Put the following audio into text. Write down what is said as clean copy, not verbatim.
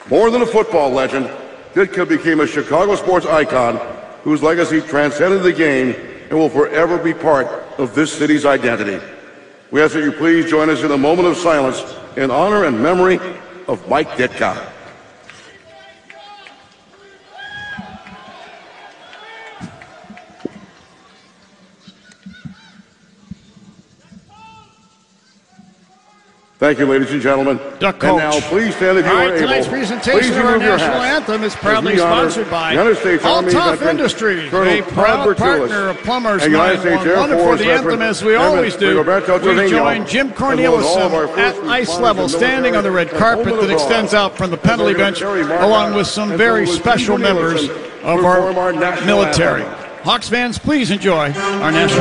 More than a football legend, Ditka became a Chicago sports icon whose legacy transcended the game and will forever be part of this city's identity. We ask that you please join us in a moment of silence in honor and memory of Mike Ditka. Thank you, ladies and gentlemen. Duck and Coach. now, please stand if you are able. Tonight's presentation of our national anthem is proudly sponsored by All-Tough Industries, a proud partner of Plumbers 911. And for the anthem, as we always do, we join Jim Cornelison at ice level, standing on the red carpet that extends out from the penalty bench, along with some very special members of our military. Hawks fans, please enjoy our national